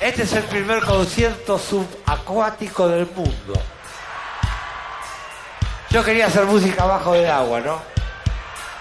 Este es el primer concierto subacuático del mundo. Yo quería hacer música abajo del agua, ¿no?